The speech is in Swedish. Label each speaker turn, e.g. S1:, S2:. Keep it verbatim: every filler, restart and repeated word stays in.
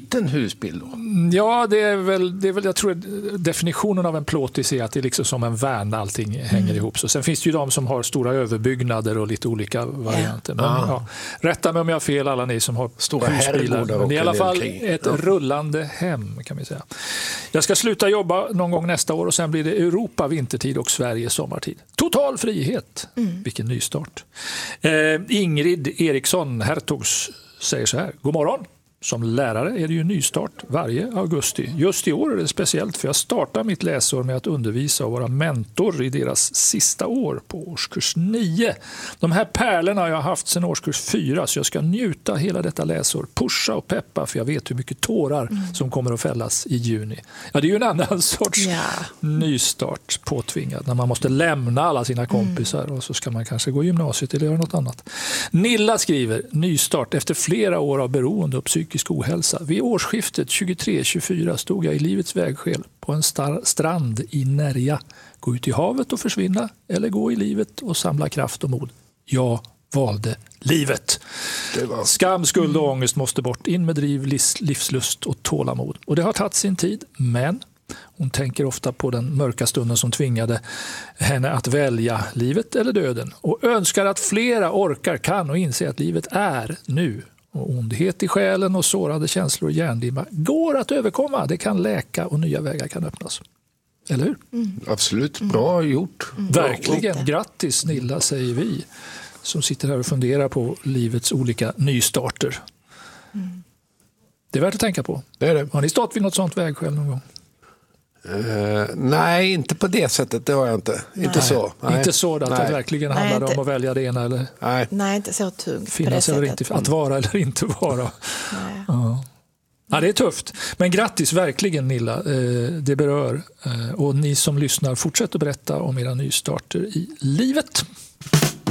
S1: liten husbil då?
S2: Ja, det är väl, det är väl jag tror definitionen av en plåtis är att det är liksom som en värn, allting hänger mm. ihop. Så sen finns det ju de som har stora överbyggnader och lite olika varianter. Men,
S1: ja.
S2: Ja, rätta mig om jag har fel, alla ni som har
S1: stora
S2: husbilar. Men det är i alla fall
S1: kring.
S2: ett
S1: ja.
S2: rullande hem, kan vi säga. Jag ska sluta jobba någon gång nästa år och sen blir det Europa vintertid och Sverige sommartid. Total frihet. Mm. Vilken nystart. Eh, Ingrid Eriksson Hertogs säger så här: god morgon. Som lärare är det ju nystart varje augusti. Just i år är det speciellt för jag startar mitt läsår med att undervisa och vara mentor i deras sista år på årskurs nio. De här pärlorna har jag haft sedan årskurs fyra så jag ska njuta hela detta läsår. Pusha och peppa för jag vet hur mycket tårar mm. som kommer att fällas i juni. Ja, det är ju en annan sorts ja. nystart påtvingad när man måste lämna alla sina kompisar mm. och så ska man kanske gå i gymnasiet eller göra något annat. Nilla skriver nystart efter flera år av beroende och psykisk ohälsa. Vid årsskiftet tjugotre tjugofyra stod jag i livets vägskäl på en star- strand i Närja. Gå ut i havet och försvinna eller gå i livet och samla kraft och mod. Jag valde livet. Var... Skam, skuld och ångest måste bort. In med driv, livslust och tålamod. Och det har tagit sin tid, men hon tänker ofta på den mörka stunden som tvingade henne att välja livet eller döden och önskar att flera orkar, kan och inse att livet är nu. Och ondhet i själen och sårade känslor och hjärndimma går att överkomma. Det kan läka och nya vägar kan öppnas. Eller hur?
S1: Mm. Absolut, bra gjort.
S2: Mm. Verkligen, grattis Nilla säger vi som sitter här och funderar på livets olika nystarter. Mm. Det är värt att tänka på.
S1: Det är det.
S2: Har ni stått vid något sånt vägskäl någon gång?
S1: Uh, nej, inte på det sättet, det har jag inte. Nej. Inte så. Nej.
S2: Inte så att nej. Det verkligen nej, handlar inte. Om att välja det ena eller
S3: nej, nej inte så tungt.
S2: Finnas eller inte, att vara eller inte vara.
S3: Nej.
S2: Ja. Ja, det är tufft. Men grattis verkligen Nilla, eh, det berör. Eh, och ni som lyssnar, fortsätt att berätta om era nystarter i livet.